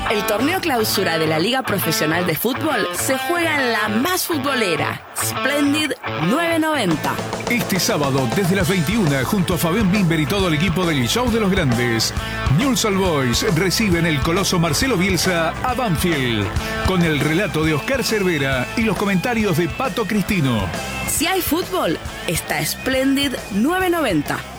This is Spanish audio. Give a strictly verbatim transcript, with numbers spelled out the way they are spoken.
El torneo clausura de la Liga Profesional de Fútbol se juega en la más futbolera, Splendid novecientos noventa. Este sábado, desde las veintiuna, junto a Fabián Bimber y todo el equipo del Show de los Grandes, Newell's Old Boys reciben el coloso Marcelo Bielsa a Banfield, con el relato de Oscar Cervera y los comentarios de Pato Cristino. Si hay fútbol, está Splendid novecientos noventa.